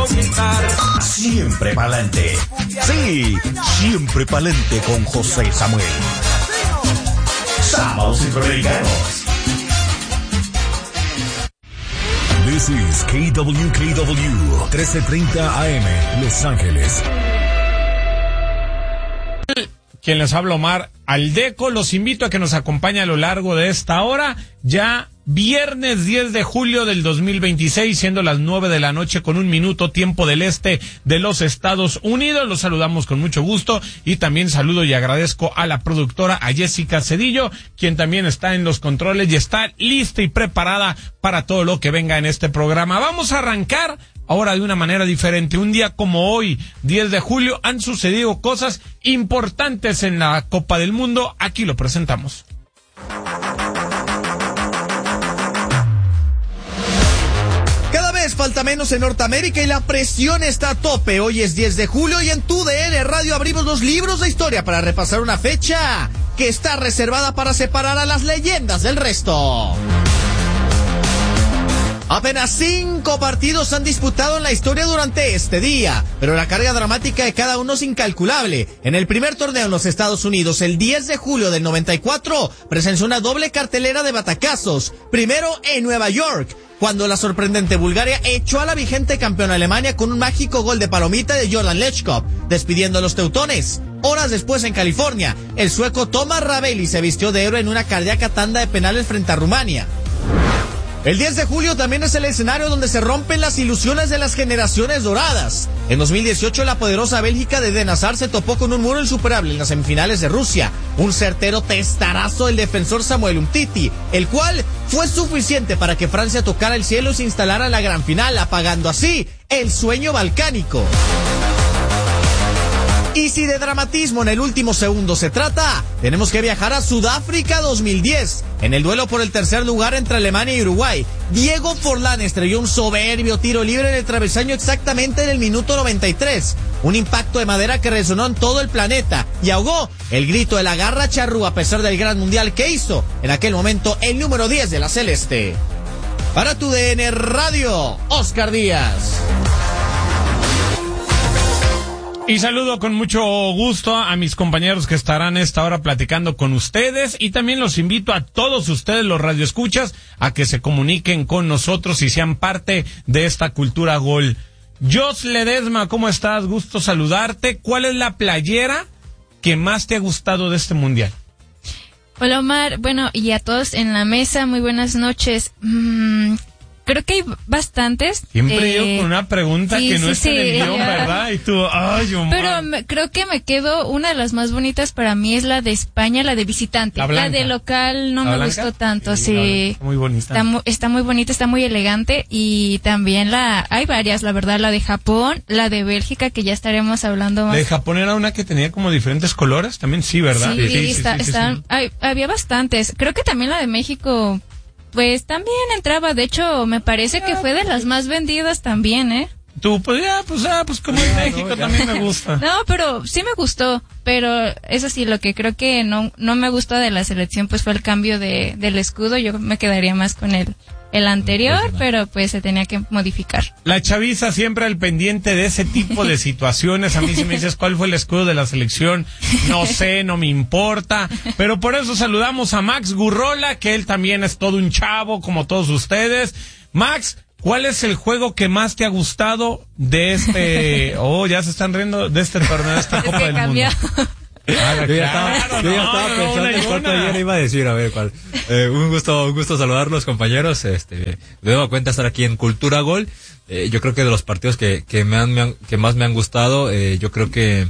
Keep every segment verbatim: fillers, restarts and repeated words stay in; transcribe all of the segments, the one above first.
Siempre pa'lante. Sí, siempre pa'lante con José Samuel. Sábados Centroamericanos. This is K W K W trece treinta A M, Los Ángeles. Quien les habla, Omar Aldeco, los invito a que nos acompañe a lo largo de esta hora, ya viernes diez de julio del dos mil veintiséis, siendo las nueve de la noche con un minuto, tiempo del este de los Estados Unidos. Los saludamos con mucho gusto y también saludo y agradezco a la productora, a Jessica Cedillo, quien también está en los controles y está lista y preparada para todo lo que venga en este programa. Vamos a arrancar ahora de una manera diferente. Un día como hoy, diez de julio, han sucedido cosas importantes en la Copa del Mundo. Aquí lo presentamos. Cada vez falta menos en Norteamérica y la presión está a tope. Hoy es diez de julio y en tu D N Radio abrimos los libros de historia para repasar una fecha que está reservada para separar a las leyendas del resto. Apenas cinco partidos han disputado en la historia durante este día, pero la carga dramática de cada uno es incalculable. En el primer torneo en los Estados Unidos, el diez de julio del noventa y cuatro, presenció una doble cartelera de batacazos. Primero en Nueva York, cuando la sorprendente Bulgaria echó a la vigente campeona Alemania con un mágico gol de palomita de Jordan Lechkov, despidiendo a los teutones. Horas después en California, el sueco Thomas Ravelli se vistió de héroe en una cardíaca tanda de penales frente a Rumania. El diez de julio también es el escenario donde se rompen las ilusiones de las generaciones doradas. En dos mil dieciocho, la poderosa Bélgica de Eden Hazard se topó con un muro insuperable en las semifinales de Rusia. Un certero testarazo del defensor Samuel Umtiti, el cual fue suficiente para que Francia tocara el cielo y se instalara en la gran final, apagando así el sueño balcánico. Y si de dramatismo en el último segundo se trata, tenemos que viajar a Sudáfrica dos mil diez. En el duelo por el tercer lugar entre Alemania y Uruguay, Diego Forlán estrelló un soberbio tiro libre en el travesaño exactamente en el minuto noventa y tres. Un impacto de madera que resonó en todo el planeta y ahogó el grito de la garra charrúa a pesar del gran mundial que hizo en aquel momento el número diez de la Celeste. Para tu D N Radio, Oscar Díaz. Y saludo con mucho gusto a mis compañeros que estarán esta hora platicando con ustedes, y también los invito a todos ustedes, los radioescuchas, a que se comuniquen con nosotros y sean parte de esta cultura gol. Jos Ledesma, ¿cómo estás? Gusto saludarte. ¿Cuál es la playera que más te ha gustado de este mundial? Hola, Omar. Bueno, y a todos en la mesa, muy buenas noches. Mm, creo que hay bastantes. Siempre eh, yo con una pregunta sí, que no sí, está sí, en el guión, ya. ¿verdad? Y tú, ay, Omar. Pero me, creo que me quedo, una de las más bonitas para mí es la de España, la de visitante. La La, blanca. de local no ¿La me blanca? gustó tanto, Sí, sí. la está muy bonita. Está, mu- está muy bonita, está muy elegante, y también la, hay varias, la verdad, la de Japón, la de Bélgica, que ya estaremos hablando más. ¿La de Japón era una que tenía como diferentes colores? También sí, ¿verdad? Sí, está, sí, sí, están- sí. hay- había bastantes. Creo que también la de México, pues también entraba. De hecho, me parece que fue de las más vendidas también, ¿eh? Tú, pues ya, pues ya, pues como en México también me gusta. No, pero sí me gustó. Pero eso sí, lo que creo que no no me gustó de la selección, pues fue el cambio de del escudo. Yo me quedaría más con el el anterior, pero pues se tenía que modificar. La chaviza siempre al pendiente de ese tipo de situaciones. A mí si me dices cuál fue el escudo de la selección, no sé, no me importa. Pero por eso saludamos a Max Gurrola, que él también es todo un chavo como todos ustedes. Max, ¿cuál es el juego que más te ha gustado de este, oh, ya se están riendo, de este torneo, de esta Es Copa que del cambió. Mundo? Ah, Yo ya estaba, claro, yo ya no, estaba no, pensando una y en cuál una. playera iba a decir, a ver cuál. Eh, un gusto, un gusto saludarlos, compañeros. Este, me doy cuenta estar aquí en Cultura Gol. Eh, yo creo que de los partidos que, que me han, me han- que más me han gustado, eh, yo creo que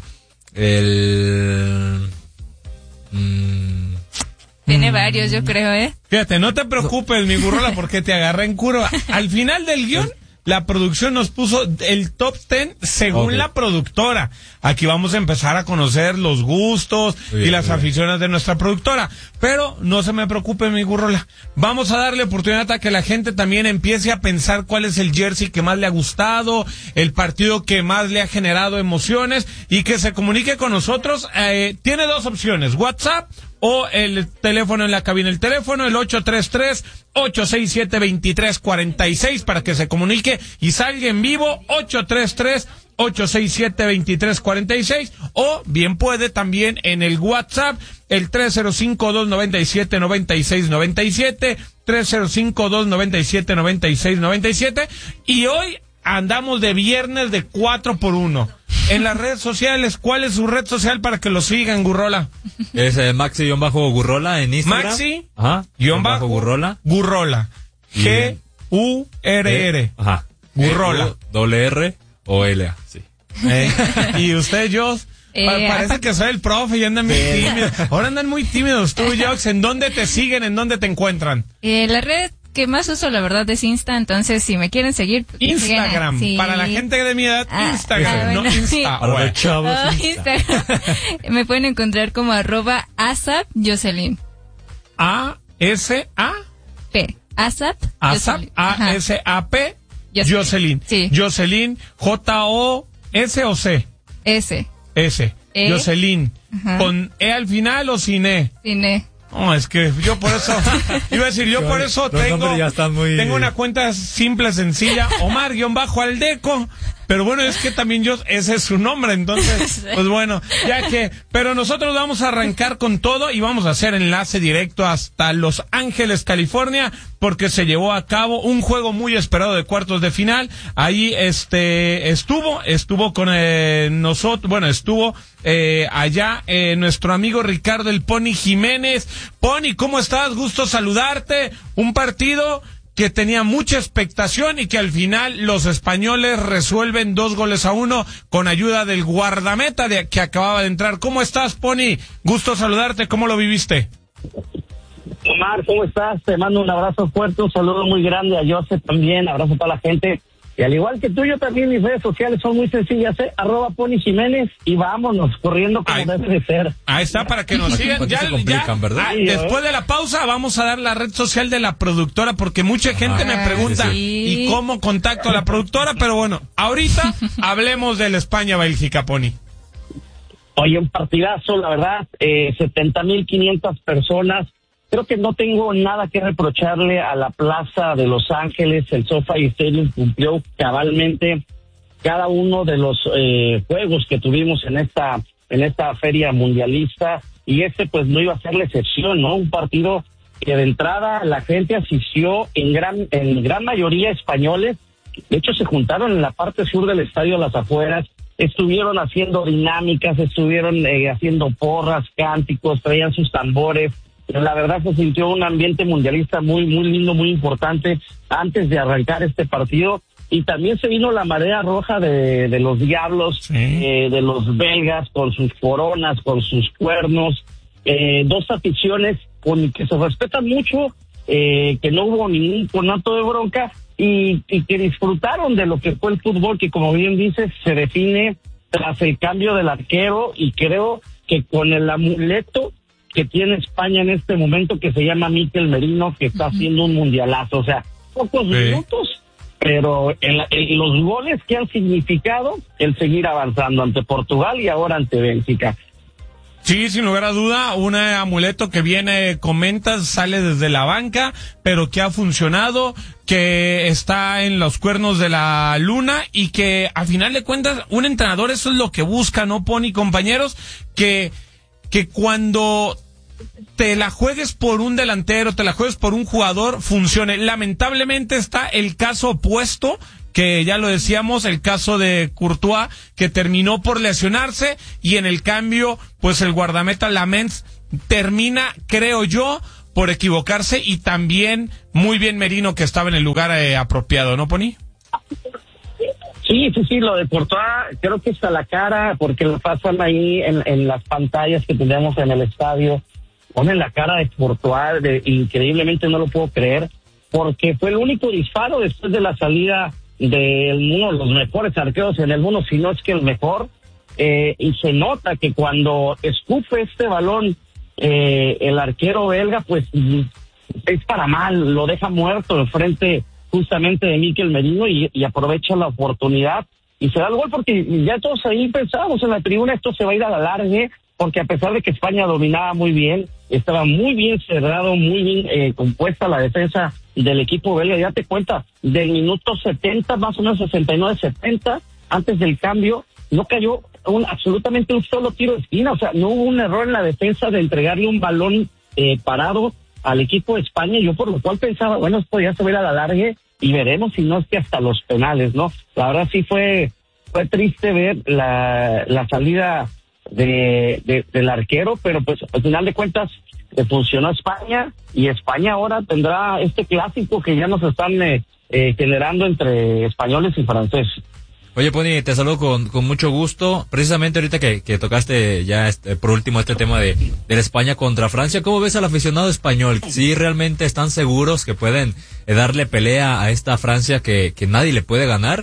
el, mm, Tiene varios, yo creo, ¿eh? Fíjate, no te preocupes, mi Gurrola, porque te agarré en curva. Al final del guión, la producción nos puso el top ten según Okay. la productora. Aquí vamos a empezar a conocer los gustos Muy bien, y las muy bien. aficiones de nuestra productora. Pero no se me preocupe, mi Gurrola. Vamos a darle oportunidad a que la gente también empiece a pensar cuál es el jersey que más le ha gustado, el partido que más le ha generado emociones, y que se comunique con nosotros. Eh, tiene dos opciones, WhatsApp o el teléfono en la cabina. El teléfono, el ocho tres tres, ocho seis siete, dos tres cuatro seis para que se comunique y salga en vivo, ocho tres tres, ocho seis siete, dos tres cuatro seis, o bien puede también en el WhatsApp, el tres cero cinco, dos nueve siete, nueve seis nueve siete, tres cero cinco, dos nueve siete, nueve seis nueve siete, y hoy andamos de viernes de cuatro por uno. En las redes sociales, ¿cuál es su red social para que lo sigan, Gurrola? Es eh, Maxi-Gurrola en Instagram. Maxi, ajá, guión bajo, Gurrola. Gurrola. G U R R. Ajá. Gurrola. Doble R o L A, sí. Eh, ¿Y usted, Jos? Eh, Pa- parece que soy el profe y andan muy tímidos. Ahora andan muy tímidos tú, Jos. ¿En dónde te siguen? ¿En dónde te encuentran? Eh, la red que más uso, la verdad, es Insta, entonces si me quieren seguir... pues, Instagram. sigan, sí. Para la gente de mi edad, Ah, Instagram, ah, no bueno, Insta. sí. Para güey. los chavos. Oh, Insta. Instagram. Me pueden encontrar como arroba asap Jocelyn. A S A P. Asap ASAP, Jocelyn. A Ajá. S A P Jocelyn. Jocelyn. Sí. Jocelyn, J O S o C. S. S. E. Jocelyn. Ajá. ¿Con E al final o sin E? Cine. No, es que yo por eso, iba a decir, yo por eso Los tengo, nombres ya están muy- tengo una cuenta simple, sencilla, Omar-Aldeco, pero bueno, es que también yo, ese es su nombre, entonces, pues bueno, ya que, pero nosotros vamos a arrancar con todo y vamos a hacer enlace directo hasta Los Ángeles, California, porque se llevó a cabo un juego muy esperado de cuartos de final. Ahí este estuvo, estuvo con eh, nosotros, bueno, estuvo eh, allá eh, nuestro amigo Ricardo el Pony Jiménez. Pony, ¿cómo estás? Gusto saludarte. Un partido que tenía mucha expectación y que al final los españoles resuelven dos goles a uno con ayuda del guardameta de, que acababa de entrar. ¿Cómo estás, Pony? Gusto saludarte. ¿Cómo lo viviste? Omar, ¿cómo estás? Te mando un abrazo fuerte, un saludo muy grande a Joseph también, abrazo a toda la gente. Y al igual que tú, yo también, mis redes sociales son muy sencillas, ¿eh? Arroba Pony Jiménez y vámonos, corriendo como Ay, debe de ser. Ahí está, para que nos sigan. Porque Ya, se complican, ya, ¿verdad? ah, Sí, ¿eh? después de la pausa vamos a dar la red social de la productora, porque mucha gente me pregunta, sí. ¿y cómo contacto a la productora? Pero bueno, ahorita hablemos del España-Bélgica, Pony. Oye, un partidazo, la verdad, eh, setenta mil quinientas personas. Creo que no tengo nada que reprocharle a la Plaza de Los Ángeles. El SoFi Stadium cumplió cabalmente cada uno de los eh, juegos que tuvimos en esta en esta feria mundialista, y este pues no iba a ser la excepción, ¿no? Un partido que de entrada la gente asistió en gran en gran mayoría españoles. De hecho, se juntaron en la parte sur del estadio, a las afueras, estuvieron haciendo dinámicas, estuvieron eh, haciendo porras, cánticos, traían sus tambores. La verdad se sintió un ambiente mundialista muy, muy lindo, muy importante antes de arrancar este partido. Y también se vino la marea roja de, de los diablos, Sí. eh, de los belgas, con sus coronas, con sus cuernos. Eh, dos aficiones con que se respetan mucho, eh, que no hubo ningún conato de bronca y, y que disfrutaron de lo que fue el fútbol, que como bien dices, se define tras el cambio del arquero, y creo que con el amuleto que tiene España en este momento, que se llama Mikel Merino, que está haciendo un mundialazo. O sea, pocos Sí. minutos, pero en, la- en los goles que han significado el seguir avanzando ante Portugal y ahora ante Bélgica. Sí, sin lugar a duda, un eh, amuleto que viene, comentas, sale desde la banca, pero que ha funcionado, que está en los cuernos de la luna y que a final de cuentas un entrenador eso es lo que busca, ¿no, Pony, compañeros? Que, que cuando te la juegues por un delantero, te la juegues por un jugador, funcione. Lamentablemente está el caso opuesto, que ya lo decíamos, el caso de Courtois, que terminó por lesionarse, y en el cambio, pues el guardameta Lamens termina, creo yo, por equivocarse, y también muy bien Merino, que estaba en el lugar eh, apropiado, ¿no, Pony? Sí, sí, sí, lo de Courtois, creo que está la cara, porque lo pasan ahí en, en las pantallas que tenemos en el estadio, ponen la cara de Courtois, de, increíblemente no lo puedo creer, porque fue el único disparo después de la salida de uno de los mejores arqueros en el mundo, si no es que el mejor, eh, y se nota que cuando escupe este balón eh, el arquero belga, pues es para mal, lo deja muerto enfrente justamente de Mikel Merino, y, y aprovecha la oportunidad y se da el gol, porque ya todos ahí pensábamos en la tribuna, esto se va a ir a la larga, porque a pesar de que España dominaba muy bien, estaba muy bien cerrado, muy bien eh, compuesta la defensa del equipo belga. Ya te cuenta, del minuto setenta, más o menos sesenta y nueve, setenta, antes del cambio, no cayó un, absolutamente un solo tiro de esquina. O sea, no hubo un error en la defensa de entregarle un balón eh, parado al equipo de España. Yo por lo cual pensaba, bueno, esto ya se va a ir a la larga y veremos si no es que hasta los penales, ¿no? La verdad sí fue fue triste ver la, la salida de, de del arquero, pero pues al final de cuentas le funcionó a España, y España ahora tendrá este clásico que ya nos están eh, eh, generando entre españoles y franceses. Oye, Pony, te saludo con, con mucho gusto. Precisamente ahorita que, que tocaste ya este, por último este tema de, de la España contra Francia, ¿cómo ves al aficionado español? ¿Sí realmente están seguros que pueden eh, darle pelea a esta Francia que, que nadie le puede ganar?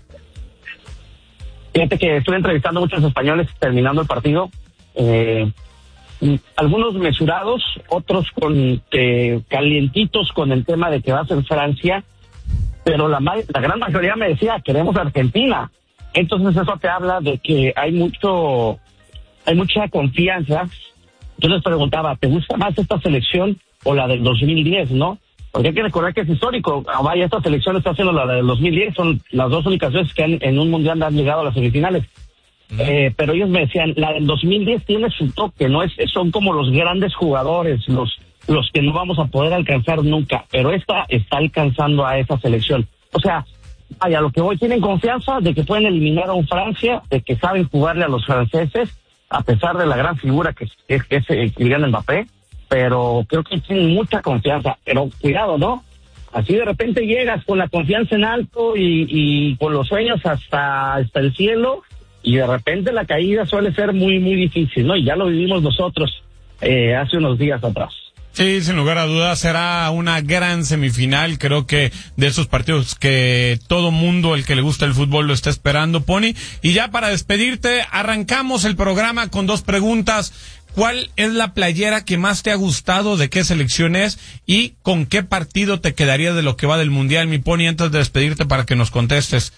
Fíjate que estuve entrevistando a muchos españoles terminando el partido, eh, algunos mesurados, otros con eh, calientitos con el tema de que va a ser Francia, pero la, la gran mayoría me decía, queremos Argentina. Entonces eso te habla de que hay mucho, hay mucha confianza. Yo les preguntaba, ¿te gusta más esta selección o la del dos mil diez, no? Porque hay que recordar que es histórico. Oh, vaya, esta selección está haciendo la del dos mil diez, son las dos únicas veces que han, en un mundial han llegado a las semifinales. Uh-huh. Eh, pero ellos me decían, la del dos mil diez tiene su toque, no es, son como los grandes jugadores, los los que no vamos a poder alcanzar nunca, pero esta está alcanzando a esa selección. O sea, vaya, lo que voy, tienen confianza de que pueden eliminar a un Francia, de que saben jugarle a los franceses, a pesar de la gran figura que es, que es Kylian Mbappé, pero creo que tienen mucha confianza. Pero cuidado, ¿no? Así de repente llegas con la confianza en alto y, y con los sueños hasta, hasta el cielo, y de repente la caída suele ser muy, muy difícil, ¿no? Y ya lo vivimos nosotros eh, hace unos días atrás. Sí, sin lugar a dudas será una gran semifinal. Creo que de esos partidos que todo mundo, el que le gusta el fútbol, lo está esperando, Pony. Y ya para despedirte, arrancamos el programa con dos preguntas. ¿Cuál es la playera que más te ha gustado? ¿De qué selección es? ¿Y con qué partido te quedarías de lo que va del Mundial, mi Pony, antes de despedirte para que nos contestes?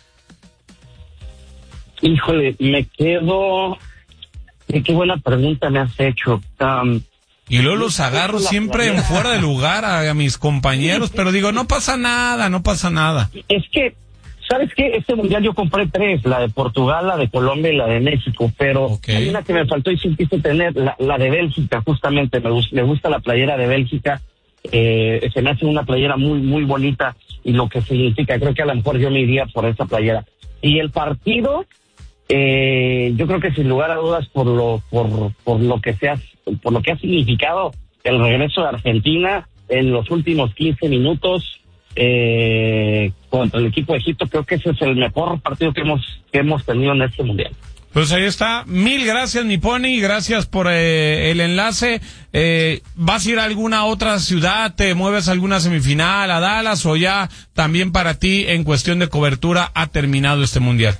Híjole, me quedo... Qué buena pregunta me has hecho. Um, y luego los agarro siempre en fuera de lugar a, a mis compañeros, pero digo, no pasa nada, no pasa nada. Es que, ¿sabes qué? Este mundial yo compré tres, la de Portugal, la de Colombia y la de México, pero okay, hay una que me faltó y sí quise tener, la, la de Bélgica, justamente, me, me gusta la playera de Bélgica, eh, se me hace una playera muy, muy bonita, y lo que significa, creo que a lo mejor yo me iría por esa playera. Y el partido... Eh, yo creo que sin lugar a dudas por lo por por lo que sea, por lo que ha significado el regreso de Argentina en los últimos quince minutos eh, contra el equipo de Egipto, creo que ese es el mejor partido que hemos que hemos tenido en este mundial. Pues ahí está. Mil gracias, mi Pony. Gracias por eh, el enlace. Eh, ¿Vas a ir a alguna otra ciudad? ¿Te mueves a alguna semifinal, a Dallas, o ya también para ti en cuestión de cobertura ha terminado este mundial?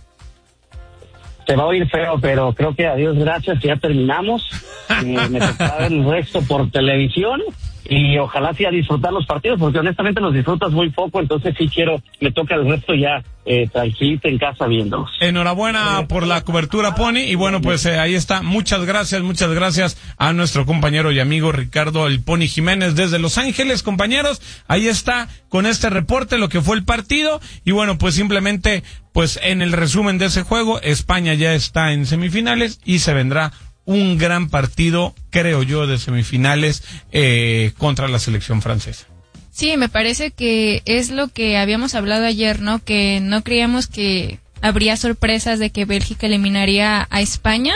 Se va a oír feo, pero creo que a Dios gracias ya terminamos. Eh, me tocará el resto por televisión, y ojalá sí a disfrutar los partidos, porque honestamente los disfrutas muy poco, entonces sí quiero, me toca el resto ya eh, tranquilito en casa viéndolos. Enhorabuena por la cobertura, Pony, y bueno, pues eh, ahí está. Muchas gracias, muchas gracias a nuestro compañero y amigo Ricardo el Pony Jiménez desde Los Ángeles. Compañeros, ahí está con este reporte lo que fue el partido, y bueno, pues simplemente, pues en el resumen de ese juego, España ya está en semifinales y se vendrá un gran partido, creo yo, de semifinales eh, contra la selección francesa. Sí, me parece que es lo que habíamos hablado ayer, ¿no? Que no creíamos que habría sorpresas de que Bélgica eliminaría a España.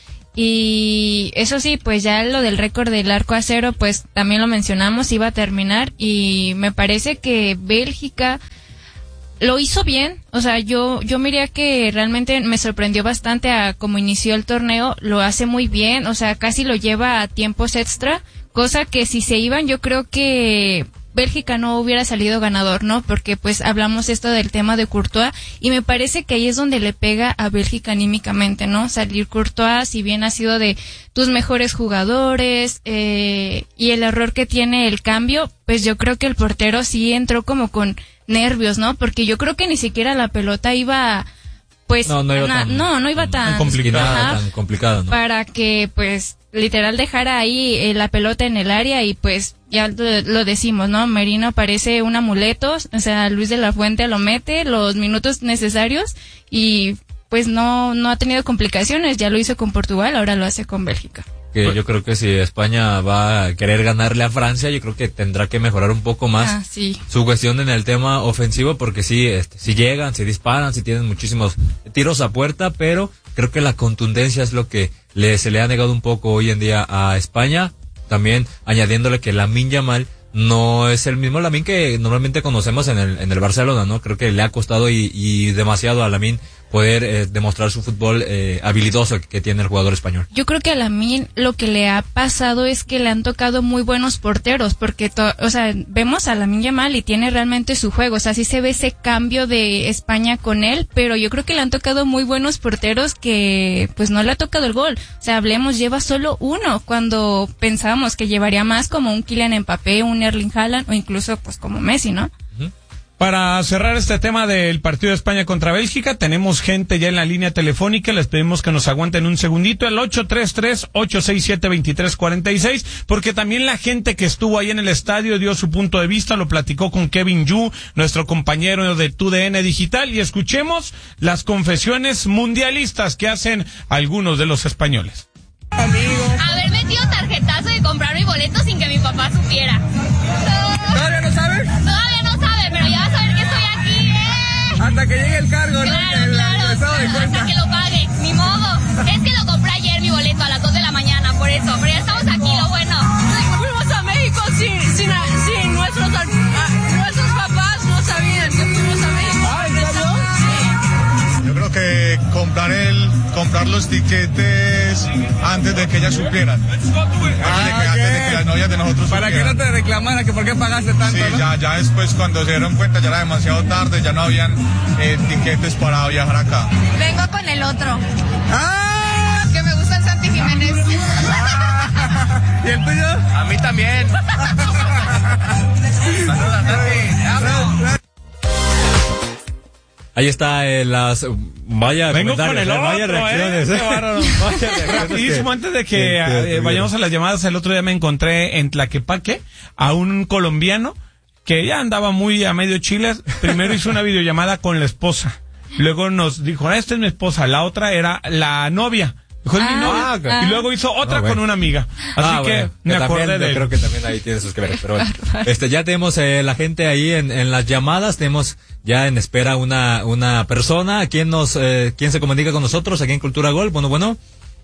Y eso sí, pues ya lo del récord del arco a cero, pues también lo mencionamos, iba a terminar, y me parece que Bélgica lo hizo bien. O sea, yo yo miré que realmente me sorprendió bastante a cómo inició el torneo, lo hace muy bien, o sea, casi lo lleva a tiempos extra, cosa que si se iban yo creo que Bélgica no hubiera salido ganador, ¿no? Porque pues hablamos esto del tema de Courtois, y me parece que ahí es donde le pega a Bélgica anímicamente, ¿no? Salir Courtois, si bien ha sido de tus mejores jugadores, eh, y el error que tiene el cambio, pues yo creo que el portero sí entró como con nervios, ¿no? Porque yo creo que ni siquiera la pelota iba, pues, no, no iba na, tan, no, no iba tan, tan complicado, tan complicado, ¿no? Para que, pues, literal dejara ahí eh, la pelota en el área y pues ya lo, lo decimos, ¿no? Merino parece un amuleto, o sea, Luis de la Fuente lo mete los minutos necesarios y pues no no ha tenido complicaciones, ya lo hizo con Portugal, ahora lo hace con Bélgica. Que yo creo que si España va a querer ganarle a Francia, yo creo que tendrá que mejorar un poco más ah, sí. su cuestión en el tema ofensivo, porque sí, este, si llegan, si disparan, si tienen muchísimos tiros a puerta, pero creo que la contundencia es lo que le, se le ha negado un poco hoy en día a España, también añadiéndole que Lamine Yamal no es el mismo Lamine que normalmente conocemos en el, en el Barcelona, ¿no? Creo que le ha costado y, y demasiado a Lamine poder eh, demostrar su fútbol eh, habilidoso que, que tiene el jugador español. Yo creo que a Lamine lo que le ha pasado es que le han tocado muy buenos porteros, porque, to, o sea, vemos a Lamine Yamal y tiene realmente su juego, o sea, sí se ve ese cambio de España con él, pero yo creo que le han tocado muy buenos porteros que, pues, no le ha tocado el gol. O sea, hablemos, lleva solo uno, cuando pensábamos que llevaría más, como un Kylian Mbappé, un Erling Haaland, o incluso, pues, como Messi, ¿no? Para cerrar este tema del partido de España contra Bélgica, tenemos gente ya en la línea telefónica, les pedimos que nos aguanten un segundito, el ocho tres tres, ocho seis siete, dos tres cuatro seis, porque también la gente que estuvo ahí en el estadio dio su punto de vista, lo platicó con Kevin Yu, nuestro compañero de T U D N Digital, y escuchemos las confesiones mundialistas que hacen algunos de los españoles. Haber metido tarjetazo y comprar mi boleto sin que mi papá supiera. ¿Todavía no sabes? Todavía no sabe, pero ya va a saber que estoy aquí, ¿eh? Hasta que llegue el cargo, claro, ¿no? El, claro, el estado de cuenta. hasta que lo pague, ni modo. Es que lo compré ayer mi boleto a las dos de la mañana, por eso, pero ya estamos aquí, lo bueno. Fuimos a México sin, sin, sin nuestros, uh, nuestros papás no sabían que fuimos a México. Ah, ¿en serio? Sí. Yo creo que comprar el, comprar los tiquetes antes de que ellas supieran. Antes, Ah, de, que, okay. antes de que las novias de nosotros Para supieran. que no te reclamara que por qué pagaste tanto, Sí, ¿no? ya, ya después cuando se dieron cuenta ya era demasiado tarde, ya no habían eh, tiquetes para viajar acá. Vengo con el otro, ¡Ah! que me gusta el Santi Jiménez. ¿Y el tuyo? A mí también. Saludos, Santi. Ahí está eh, las vaya Vengo con comentarios, el eh, vaya otro, reacciones, eh, eh. qué bárbaro. Vaya reacciones Rapidísimo, que- antes de que, que- que eh, tuvieron. vayamos a las llamadas, el otro día me encontré en Tlaquepaque a un colombiano que ya andaba muy a medio chiles. Primero hizo una videollamada con la esposa. Luego nos dijo, esta es mi esposa. La otra era la novia. Dijo, es mi Ah, novia. ah. Y luego hizo otra Ah, bueno. con una amiga. Así Ah, que bueno, me que acordé también, de yo él. creo que también ahí tiene sus que ver, pero bueno. Este, ya tenemos eh, la gente ahí en, en las llamadas, tenemos ya en espera una una persona. ¿Quién nos eh, quién se comunica con nosotros aquí en Cultura Gol? Bueno, bueno.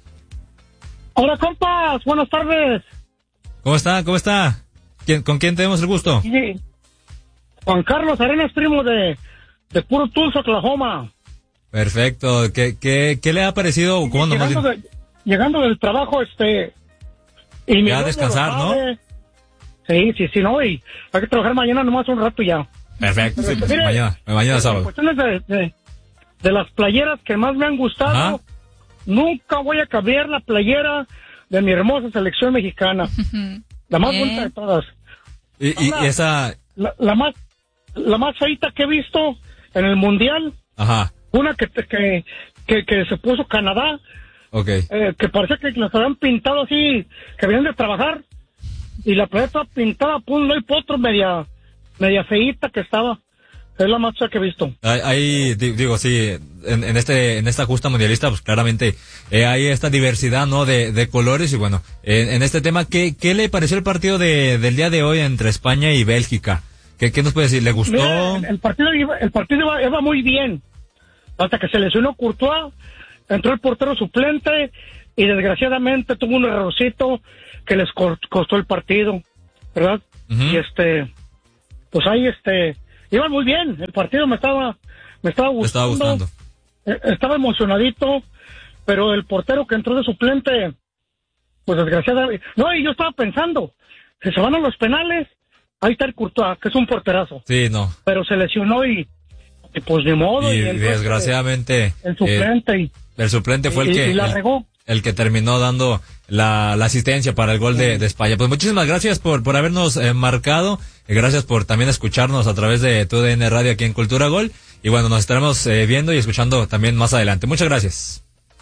Hola, compas, buenas tardes. ¿Cómo está? ¿Cómo está? ¿Quién, ¿Con quién tenemos el gusto? Sí. Juan Carlos Arenas, primo de, de puro Tulsa, Oklahoma. Perfecto. ¿Qué qué qué le ha parecido? ¿Cómo nomás- Llegando, de- llegando del trabajo, este... Y mi Ya a novio descansar, lo ¿no? sabe. Sí, sí, sí, no, y hay que trabajar mañana nomás un rato y ya. Perfecto. Sí, pues, Mire, mañana, mañana en sábado. cuestiones de, de, de las playeras que más me han gustado, Ajá. nunca voy a cambiar la playera de mi hermosa selección mexicana. La más Bien. bonita de todas. Y, y, y esa, La, la más la más feita que he visto en el Mundial, ajá, una que, que, que, que se puso Canadá, okay. eh, que parecía que las habían pintado así, que venían de trabajar, y la playera estaba pintada por un lado y por otro, media, media feíta que estaba. Es la más fea que he visto. Ahí, ahí, di- digo, sí, en, en este, en esta justa mundialista, pues claramente eh, hay esta diversidad, ¿no? De, de colores y bueno, en, en este tema, ¿qué, qué le pareció el partido de, del día de hoy entre España y Bélgica? ¿Qué, qué nos puede decir? ¿Le gustó? Mira, el partido iba, el partido iba, iba muy bien, hasta que se lesionó Courtois, entró el portero suplente y desgraciadamente tuvo un errorcito que les co- costó el partido, ¿verdad? Ujú. Y este, pues ahí este, iba muy bien, el partido me estaba, me estaba ¿Le estaba gustando, gustando? eh, estaba emocionadito, pero el portero que entró de suplente, pues desgraciadamente, no, y yo estaba pensando, si se van a los penales, ahí está el Courtois, que es un porterazo, Sí, no. pero se lesionó y, y pues ni modo. Y, y entonces, desgraciadamente, el suplente y, eh, el suplente fue el y- que, y la el- regó. el que terminó dando la, la asistencia para el gol de, de España. Pues muchísimas gracias por, por habernos eh, marcado, y gracias por también escucharnos a través de T U D N Radio aquí en Cultura Gol, y bueno, nos estaremos eh, viendo y escuchando también más adelante. Muchas gracias.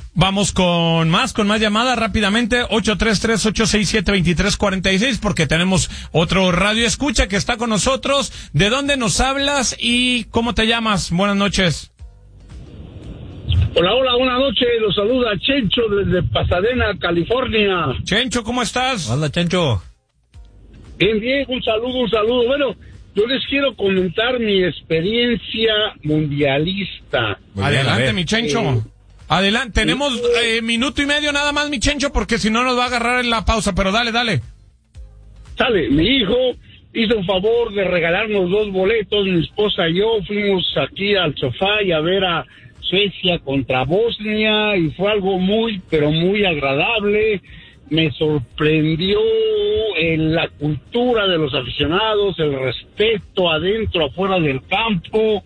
Vamos con más, con más llamadas rápidamente, ocho tres tres, ocho seis siete, dos tres cuatro seis, porque tenemos otro radio escucha que está con nosotros. ¿De dónde nos hablas y cómo te llamas? Buenas noches. Hola, hola, buenas noches. Los saluda Chencho desde Pasadena, California. Chencho, ¿cómo estás? Hola, Chencho. Bien, bien, un saludo, un saludo. Bueno, yo les quiero comentar mi experiencia mundialista. Muy Adelante, bien, mi Chencho. Eh, Adelante, tenemos eh, minuto y medio nada más, mi Chencho, porque si no nos va a agarrar en la pausa, pero dale, dale. Sale, mi hijo hizo un favor de regalarnos dos boletos, mi esposa y yo fuimos aquí al sofá y a ver a Suecia contra Bosnia y fue algo muy, pero muy agradable. Me sorprendió en la cultura de los aficionados, el respeto adentro, afuera del campo,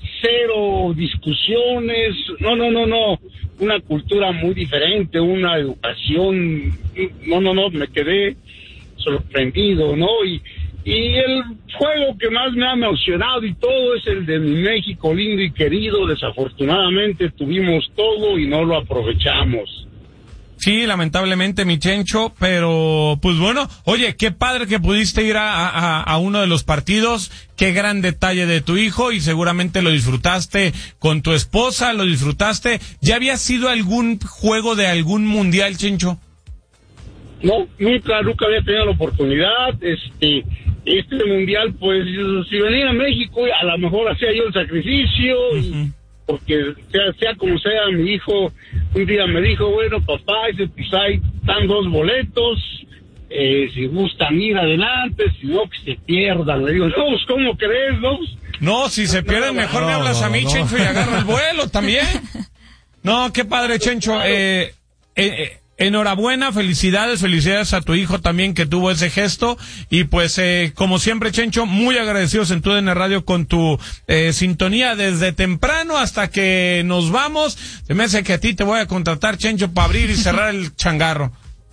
cero discusiones, no, no, no, no, una cultura muy diferente, una educación, no, no, no, me quedé sorprendido, ¿no? Y, y el juego que más me ha emocionado y todo es el de mi México lindo y querido. Desafortunadamente tuvimos todo y no lo aprovechamos. Sí, lamentablemente, mi Chencho, pero pues bueno, oye, qué padre que pudiste ir a, a, a uno de los partidos, qué gran detalle de tu hijo y seguramente lo disfrutaste con tu esposa, lo disfrutaste. ¿Ya había sido algún juego de algún mundial, Chencho? No, nunca, nunca había tenido la oportunidad, este... Este mundial, pues, si venía a México, a lo mejor hacía yo el sacrificio, uh-huh. y porque sea, sea como sea, mi hijo un día me dijo, bueno, papá, ese, pues ahí están dos boletos, eh, si gustan ir adelante, si no, que se pierdan. Le digo, no, pues, ¿cómo crees, no? No, si se pierden, mejor no, me hablas no, a mí, no. Chencho, y agarro el vuelo también. No, qué padre, Chencho. Eh, eh, eh. Enhorabuena, felicidades, felicidades a tu hijo también que tuvo ese gesto y pues eh, como siempre, Chencho, muy agradecidos en tu D N Radio con tu eh, sintonía desde temprano hasta que nos vamos. Se me hace que a ti te voy a contratar, Chencho, para abrir y cerrar el changarro.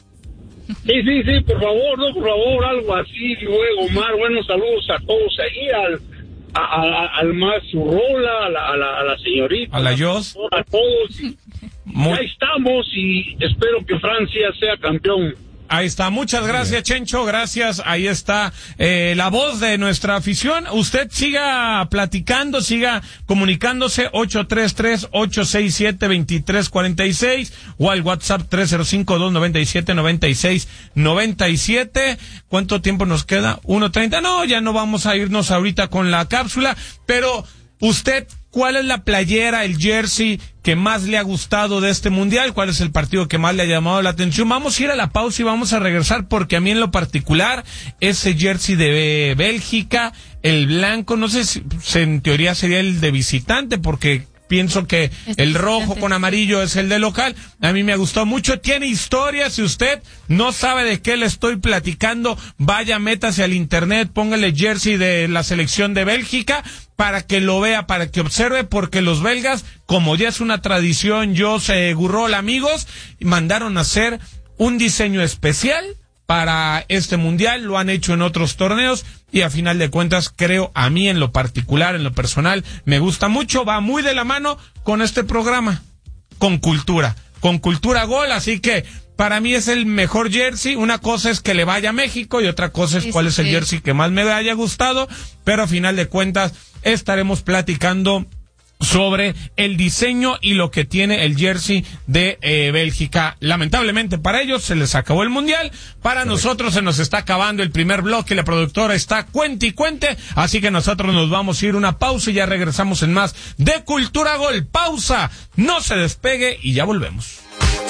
Sí, sí, sí, por favor, no, por favor, algo así. Luego, Omar, buenos saludos a todos ahí, al a, a, al más Rola, a la, a, la, a la señorita, a la Jos, a todos. Muy... Ahí estamos y espero que Francia sea campeón. Ahí está, muchas gracias, Chencho, gracias, ahí está eh, la voz de nuestra afición. Usted siga platicando, siga comunicándose, ocho tres tres, ocho seis siete, dos tres cuatro seis o al WhatsApp tres cero cinco, dos nueve siete, nueve seis nueve siete. ¿Cuánto tiempo nos queda? uno treinta. No, ya no vamos a irnos ahorita con la cápsula, pero usted, ¿cuál es la playera, el jersey que más le ha gustado de este mundial? ¿Cuál es el partido que más le ha llamado la atención? Vamos a ir a la pausa y vamos a regresar porque a mí en lo particular ese jersey de Bélgica, el blanco, no sé si en teoría sería el de visitante porque pienso que el rojo con amarillo es el de local. A mí me ha gustado mucho. Tiene historia. Si usted no sabe de qué le estoy platicando, vaya, métase al internet, póngale jersey de la selección de Bélgica para que lo vea, para que observe, porque los belgas, como ya es una tradición, yo se Gurrol, amigos, mandaron a hacer un diseño especial para este mundial, lo han hecho en otros torneos y a final de cuentas creo, a mí en lo particular, en lo personal, me gusta mucho, va muy de la mano con este programa, con cultura, con cultura gol, así que para mí es el mejor jersey. Una cosa es que le vaya a México y otra cosa es sí, cuál sí, es el sí. jersey que más me haya gustado, pero a final de cuentas estaremos platicando sobre el diseño y lo que tiene el jersey de eh, Bélgica. Lamentablemente para ellos se les acabó el mundial, para Correcto. Nosotros se nos está acabando el primer bloque, la productora está cuente y cuente, así que nosotros nos vamos a ir una pausa y ya regresamos en más de Cultura Gol. Pausa, no se despegue y ya volvemos.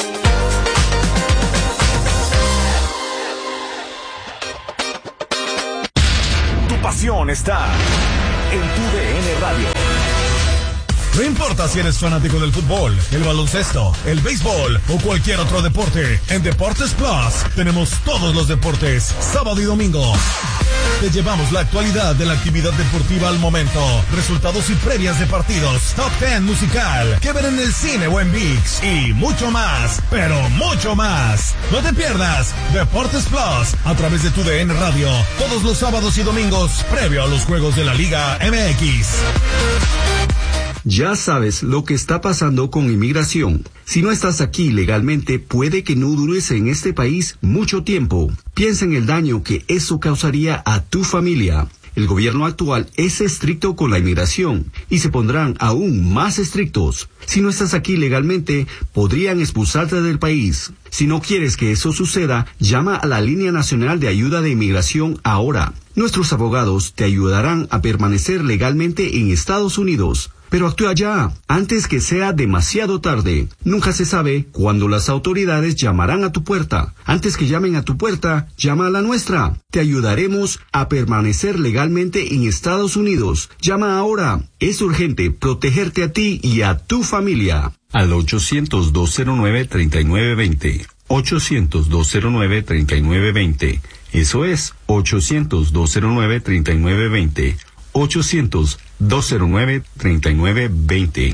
Tu pasión está en tu D N Radio. No importa si eres fanático del fútbol, el baloncesto, el béisbol o cualquier otro deporte, en Deportes Plus tenemos todos los deportes, sábado y domingo. Te llevamos la actualidad de la actividad deportiva al momento, resultados y previas de partidos, top ten musical, que ver en el cine o en ViX y mucho más, pero mucho más. No te pierdas Deportes Plus a través de tu D N Radio, todos los sábados y domingos previo a los juegos de la Liga M X. Ya sabes lo que está pasando con inmigración. Si no estás aquí legalmente, puede que no dures en este país mucho tiempo. Piensa en el daño que eso causaría a tu familia. El gobierno actual es estricto con la inmigración y se pondrán aún más estrictos. Si no estás aquí legalmente, podrían expulsarte del país. Si no quieres que eso suceda, llama a la Línea Nacional de Ayuda de Inmigración ahora. Nuestros abogados te ayudarán a permanecer legalmente en Estados Unidos. Pero actúa ya, antes que sea demasiado tarde. Nunca se sabe cuándo las autoridades llamarán a tu puerta. Antes que llamen a tu puerta, llama a la nuestra. Te ayudaremos a permanecer legalmente en Estados Unidos. Llama ahora. Es urgente protegerte a ti y a tu familia. Al ochocientos, dos cero nueve, treinta y nueve veinte. ochocientos, dos cero nueve, treinta y nueve veinte. Eso es, ochocientos, dos cero nueve, treinta y nueve veinte. ochocientos, dos cero nueve, treinta y nueve veinte.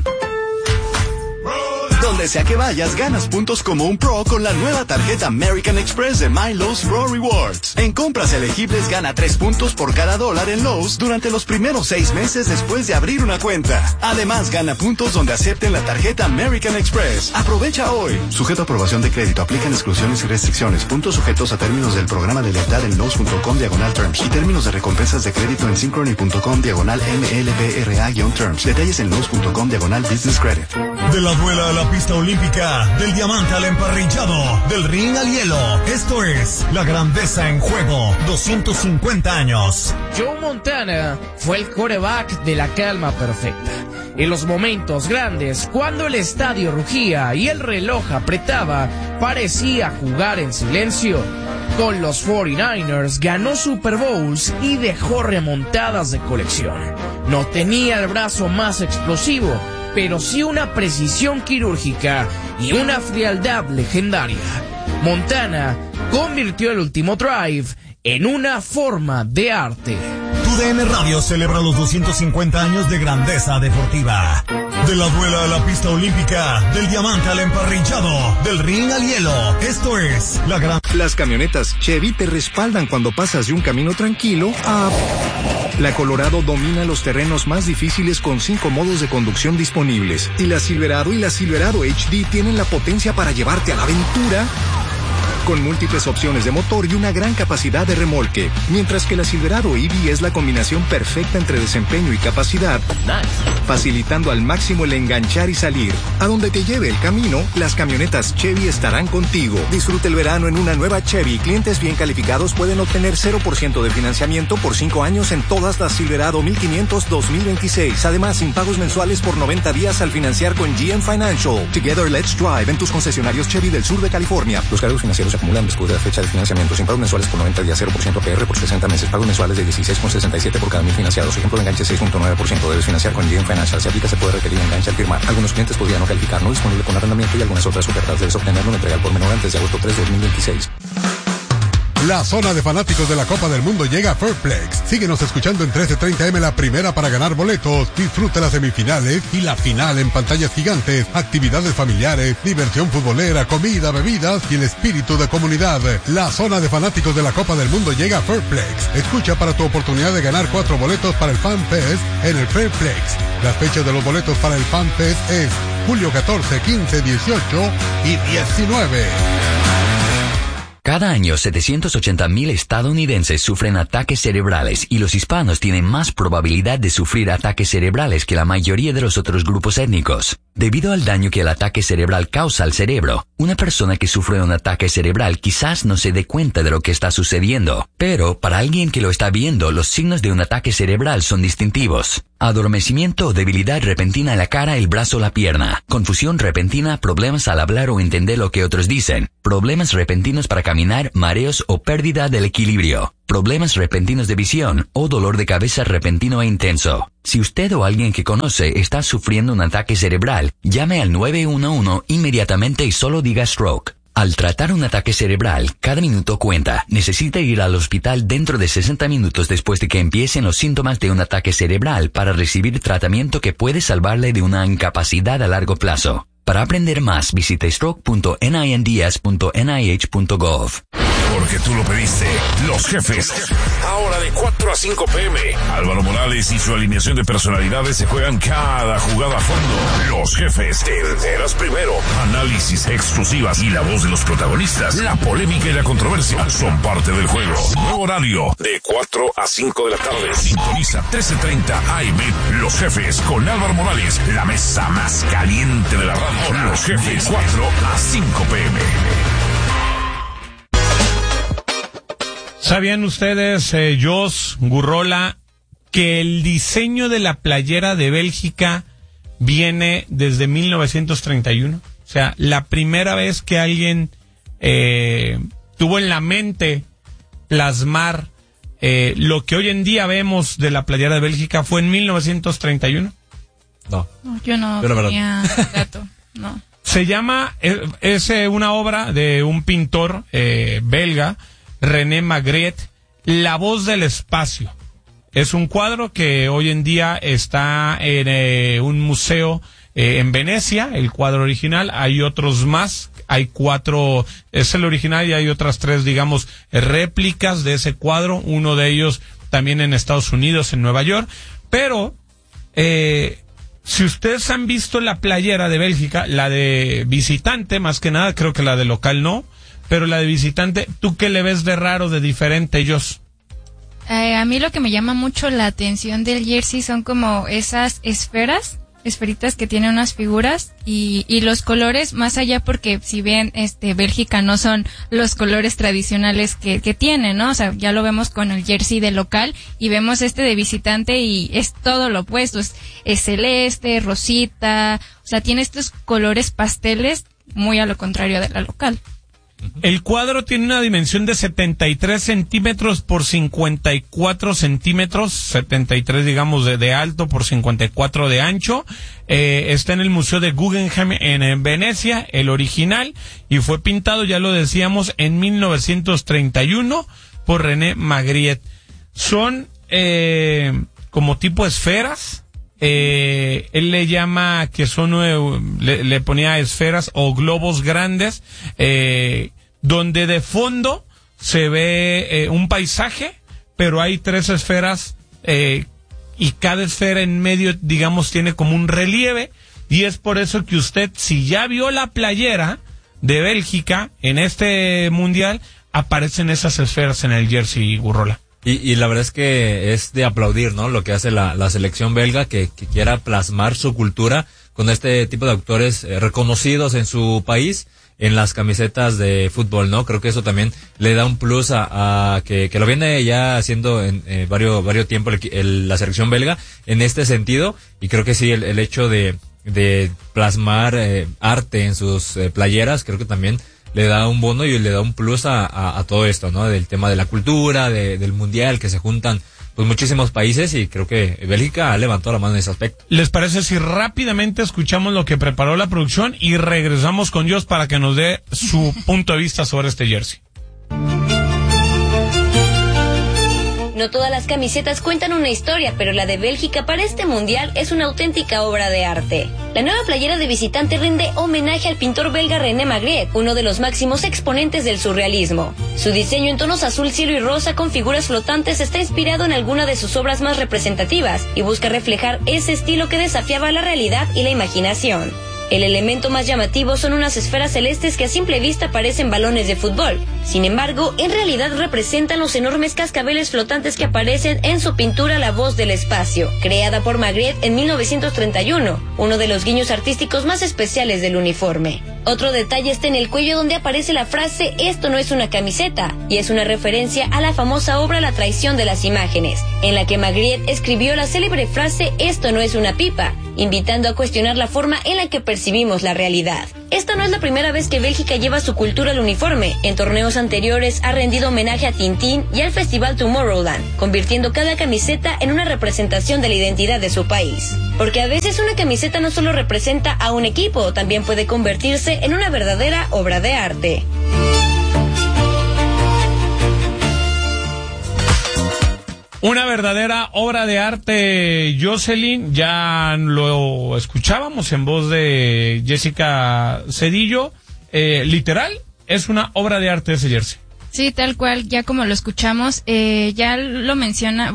Donde sea que vayas, ganas puntos como un pro con la nueva tarjeta American Express de My Lowe's Pro Rewards. En compras elegibles gana tres puntos por cada dólar en Lowe's durante los primeros seis meses después de abrir una cuenta. Además, gana puntos donde acepten la tarjeta American Express. Aprovecha hoy. Sujeto a aprobación de crédito. Aplican exclusiones y restricciones. Puntos sujetos a términos del programa de lealtad en Lowe's punto com diagonal terms y términos de recompensas de crédito en synchrony punto com diagonal M L B R A-terms. Detalles en Lowe's punto com diagonal business credit. De la duela a la pista olímpica, del diamante al emparrillado, del ring al hielo. Esto es la grandeza en juego. doscientos cincuenta años. Joe Montana fue el quarterback de la calma perfecta. En los momentos grandes, cuando el estadio rugía y el reloj apretaba, parecía jugar en silencio. Con los cuarenta y nueve ers ganó Super Bowls y dejó remontadas de colección. No tenía el brazo más explosivo, pero sí una precisión quirúrgica y una frialdad legendaria. Montana convirtió el último drive en una forma de arte. Tu D N Radio celebra los doscientos cincuenta años de grandeza deportiva. De la duela a la pista olímpica, del diamante al emparrillado, del ring al hielo. Esto es la gran... Las camionetas Chevy te respaldan cuando pasas de un camino tranquilo a... La Colorado domina los terrenos más difíciles con cinco modos de conducción disponibles. Y la Silverado y la Silverado H D tienen la potencia para llevarte a la aventura con múltiples opciones de motor y una gran capacidad de remolque. Mientras que la Silverado E V es la combinación perfecta entre desempeño y capacidad, facilitando al máximo el enganchar y salir. A donde te lleve el camino, las camionetas Chevy estarán contigo. Disfruta el verano en una nueva Chevy. Clientes bien calificados pueden obtener cero por ciento de financiamiento por cinco años en todas las Silverado mil quinientos dos mil veintiséis. Además, sin pagos mensuales por noventa días al financiar con G M Financial. Together, let's drive en tus concesionarios Chevy del sur de California. Los cargos financieros acumulan después de la fecha de financiamiento. Sin pagos mensuales por noventa días, cero por ciento A P R por sesenta meses. Pagos mensuales de dieciséis con sesenta y siete por cada mil financiados. Ejemplo de enganche seis punto nueve por ciento. Debes financiar con G M Financial. Si aplica, se puede requerir enganche al firmar. Algunos clientes podrían no calificar. No disponible con arrendamiento y algunas otras ofertas. Debes obtenerlo en entrega por menor antes de agosto tres de dos mil veintiséis. La zona de fanáticos de la Copa del Mundo llega a Fairplex. Síguenos escuchando en trece treinta eme la primera para ganar boletos. Disfruta las semifinales y la final en pantallas gigantes, actividades familiares, diversión futbolera, comida, bebidas y el espíritu de comunidad. La zona de fanáticos de la Copa del Mundo llega a Fairplex. Escucha para tu oportunidad de ganar cuatro boletos para el Fan Fest en el Fairplex. Las fechas de los boletos para el Fan Fest es julio catorce, quince, dieciocho y diecinueve. Cada año, setecientos ochenta mil estadounidenses sufren ataques cerebrales y los hispanos tienen más probabilidad de sufrir ataques cerebrales que la mayoría de los otros grupos étnicos. Debido al daño que el ataque cerebral causa al cerebro, una persona que sufre un ataque cerebral quizás no se dé cuenta de lo que está sucediendo, pero para alguien que lo está viendo, los signos de un ataque cerebral son distintivos. Adormecimiento o debilidad repentina en la cara, el brazo o la pierna. Confusión repentina, problemas al hablar o entender lo que otros dicen. Problemas repentinos para caminar, mareos o pérdida del equilibrio. Problemas repentinos de visión o dolor de cabeza repentino e intenso. Si usted o alguien que conoce está sufriendo un ataque cerebral, llame al nueve uno uno inmediatamente y solo diga stroke. Al tratar un ataque cerebral, cada minuto cuenta. Necesita ir al hospital dentro de sesenta minutos después de que empiecen los síntomas de un ataque cerebral para recibir tratamiento que puede salvarle de una incapacidad a largo plazo. Para aprender más, visite stroke punto ninds punto nih punto gov. Porque tú lo pediste. Los Jefes. Ahora de cuatro a cinco pm. Álvaro Morales y su alineación de personalidades se juegan cada jugada a fondo. Los Jefes. Te enteras primero. Análisis exclusivas y la voz de los protagonistas. La polémica y la controversia son parte del juego. Nuevo horario de cuatro a cinco de la tarde. Sintoniza trece treinta A M. Los Jefes con Álvaro Morales. La mesa más caliente de la radio. Los Jefes. cuatro a cinco pm. ¿Sabían ustedes, eh, Jos, Gurrola, que el diseño de la playera de Bélgica viene desde mil novecientos treinta y uno? O sea, la primera vez que alguien eh, tuvo en la mente plasmar eh, lo que hoy en día vemos de la playera de Bélgica fue en mil novecientos treinta y uno. No. No, yo no Yo la verdad. tenía dato, no. Se llama, es, es eh, una obra de un pintor eh, belga, René Magritte, La voz del espacio. Es un cuadro que hoy en día está en eh, un museo eh, en Venecia, el cuadro original. Hay otros más, hay cuatro, es el original y hay otras tres, digamos, réplicas de ese cuadro. Uno de ellos también en Estados Unidos, en Nueva York. Pero, eh, si ustedes han visto la playera de Bélgica, la de visitante, más que nada, creo que la de local no, pero la de visitante, ¿tú qué le ves de raro, de diferente, ellos? Eh, a mí lo que me llama mucho la atención del jersey son como esas esferas, esferitas que tienen unas figuras y, y los colores, más allá porque si bien este Bélgica no son los colores tradicionales que, que tiene, ¿no? O sea, ya lo vemos con el jersey de local y vemos este de visitante y es todo lo opuesto, es, es celeste, rosita, o sea, tiene estos colores pasteles muy a lo contrario de la local. El cuadro tiene una dimensión de setenta y tres centímetros por cincuenta y cuatro centímetros, setenta y tres digamos de, de alto por cincuenta y cuatro de ancho. Eh, está en el Museo de Guggenheim en, en Venecia, el original, y fue pintado, ya lo decíamos, en mil novecientos treinta y uno por René Magritte. Son eh, como tipo esferas. Eh, él le llama que son, eh, le, le ponía esferas o globos grandes, eh, donde de fondo se ve eh, un paisaje, pero hay tres esferas eh, y cada esfera en medio, digamos, tiene como un relieve, y es por eso que usted, si ya vio la playera de Bélgica en este mundial, aparecen esas esferas en el jersey, Gurrola. Y, y la verdad es que es de aplaudir, ¿no? Lo que hace la, la selección belga, que, que quiera plasmar su cultura con este tipo de actores eh, reconocidos en su país en las camisetas de fútbol, ¿no? Creo que eso también le da un plus a, a que, que lo viene ya haciendo en eh, varios, varios tiempos el, el, la selección belga en este sentido, y creo que sí, el, el hecho de, de plasmar eh, arte en sus eh, playeras, creo que también le da un bono y le da un plus a, a, a todo esto, ¿no? Del tema de la cultura, de, del mundial, que se juntan pues muchísimos países, y creo que Bélgica ha levantado la mano en ese aspecto. ¿Les parece si rápidamente escuchamos lo que preparó la producción y regresamos con Jos para que nos dé su punto de vista sobre este jersey? No todas las camisetas cuentan una historia, pero la de Bélgica para este mundial es una auténtica obra de arte. La nueva playera de visitante rinde homenaje al pintor belga René Magritte, uno de los máximos exponentes del surrealismo. Su diseño en tonos azul, cielo y rosa con figuras flotantes está inspirado en alguna de sus obras más representativas y busca reflejar ese estilo que desafiaba la realidad y la imaginación. El elemento más llamativo son unas esferas celestes que a simple vista parecen balones de fútbol. Sin embargo, en realidad representan los enormes cascabeles flotantes que aparecen en su pintura La voz del espacio, creada por Magritte en mil novecientos treinta y uno, uno de los guiños artísticos más especiales del uniforme. Otro detalle está en el cuello, donde aparece la frase "esto no es una camiseta", y es una referencia a la famosa obra La traición de las imágenes, en la que Magritte escribió la célebre frase "esto no es una pipa", invitando a cuestionar la forma en la que percibimos la realidad. Esta no es la primera vez que Bélgica lleva su cultura al uniforme. En torneos anteriores ha rendido homenaje a Tintín y al Festival Tomorrowland, convirtiendo cada camiseta en una representación de la identidad de su país. Porque a veces una camiseta no solo representa a un equipo, también puede convertirse en una verdadera obra de arte. Una verdadera obra de arte, Jocelyn, ya lo escuchábamos en voz de Jessica Cedillo, eh, literal, es una obra de arte ese jersey. Sí, tal cual, ya como lo escuchamos, eh, ya lo menciona,